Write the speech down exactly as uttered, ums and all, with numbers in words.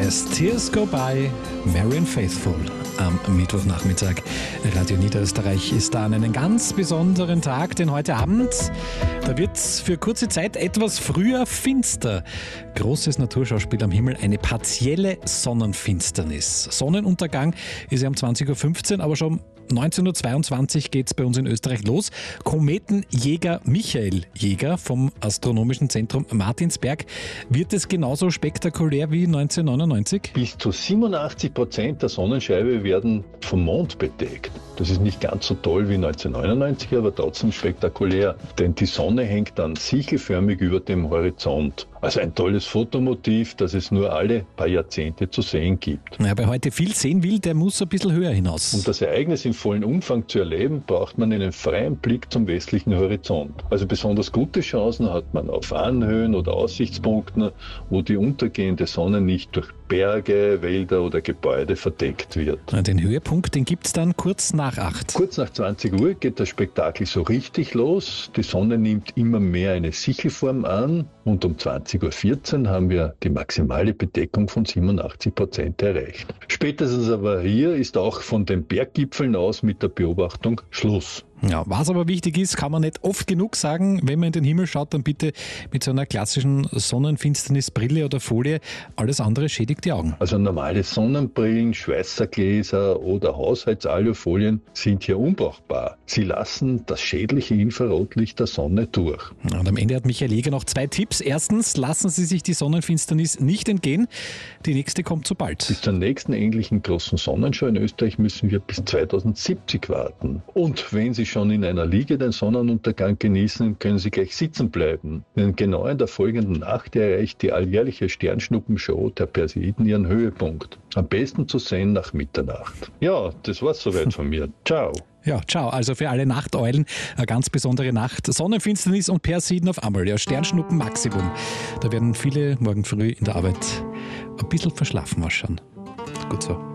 As Tears Go By, Marianne Faithfull am Mittwochnachmittag. Radio Niederösterreich ist da an einem ganz besonderen Tag, denn heute Abend, da wird es für kurze Zeit etwas früher finster. Großes Naturschauspiel am Himmel, eine partielle Sonnenfinsternis. Sonnenuntergang ist ja um zwanzig Uhr fünfzehn, aber schon neunzehnhundertzweiundzwanzig geht es bei uns in Österreich los. Kometenjäger Michael Jäger vom Astronomischen Zentrum Martinsberg. Wird es genauso spektakulär wie neunzehnhundertneunundneunzig? Bis zu siebenundachtzig Prozent der Sonnenscheibe werden vom Mond bedeckt. Das ist nicht ganz so toll wie neunzehnhundertneunundneunzig, aber trotzdem spektakulär. Denn die Sonne hängt dann sichelförmig über dem Horizont. Also ein tolles Fotomotiv, das es nur alle paar Jahrzehnte zu sehen gibt. Ja, wer heute viel sehen will, der muss ein bisschen höher hinaus. Um das Ereignis im vollen Umfang zu erleben, braucht man einen freien Blick zum westlichen Horizont. Also besonders gute Chancen hat man auf Anhöhen oder Aussichtspunkten, wo die untergehende Sonne nicht durch Berge, Wälder oder Gebäude verdeckt wird. Den Höhepunkt, den gibt es dann kurz nach acht. Kurz nach zwanzig Uhr geht das Spektakel so richtig los. Die Sonne nimmt immer mehr eine Sichelform an und um zwanzig Uhr vierzehn haben wir die maximale Bedeckung von siebenundachtzig Prozent erreicht. Spätestens aber hier ist auch von den Berggipfeln aus mit der Beobachtung Schluss. Ja, was aber wichtig ist, kann man nicht oft genug sagen. Wenn man in den Himmel schaut, dann bitte mit so einer klassischen Sonnenfinsternisbrille oder Folie. Alles andere schädigt die Augen. Also normale Sonnenbrillen, Schweißergläser oder Haushaltsalufolien sind hier unbrauchbar. Sie lassen das schädliche Infrarotlicht der Sonne durch. Und am Ende hat Michael Jäger noch zwei Tipps. Erstens, lassen Sie sich die Sonnenfinsternis nicht entgehen. Die nächste kommt so bald. Bis zur nächsten ähnlichen großen Sonnenschau in Österreich müssen wir bis zweitausendsiebzig warten. Und wenn Sie schon in einer Liege den Sonnenuntergang genießen, können Sie gleich sitzen bleiben. Denn genau in der folgenden Nacht erreicht die alljährliche Sternschnuppenshow der Perseiden ihren Höhepunkt. Am besten zu sehen nach Mitternacht. Ja, das war's soweit von mir. Ciao. Ja, ciao. Also für alle Nachteulen eine ganz besondere Nacht. Sonnenfinsternis und Perseiden auf einmal. Ja, Sternschnuppen Maximum. Da werden viele morgen früh in der Arbeit ein bisschen verschlafen ausschauen. Gut so.